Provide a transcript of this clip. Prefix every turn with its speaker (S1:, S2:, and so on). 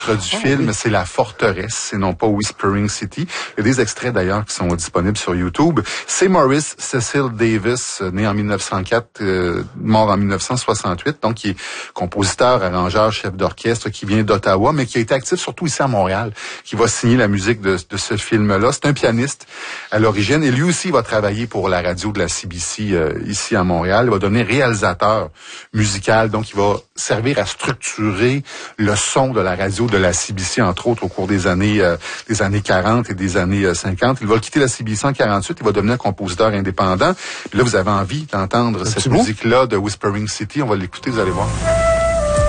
S1: du film, c'est La Forteresse, et non pas Whispering City. Il y a des extraits d'ailleurs qui sont disponibles sur YouTube. C'est Maurice Cecil Davis, né en 1904, mort en 1968, donc qui est compositeur, arrangeur, chef d'orchestre, qui vient d'Ottawa, mais qui a été actif surtout ici à Montréal, qui va signer la musique de ce film-là. C'est un pianiste à l'origine, et lui aussi va travailler pour la radio de la CBC ici à Montréal. Il va devenir réalisateur musical, donc il va servir à structurer le son de la radio de la CBC, entre autres, au cours des années 40 et des années 50. Il va quitter la CBC en 48, il va devenir compositeur indépendant. Puis là, vous avez envie d'entendre cette musique-là de Whispering City. On va l'écouter, vous allez voir.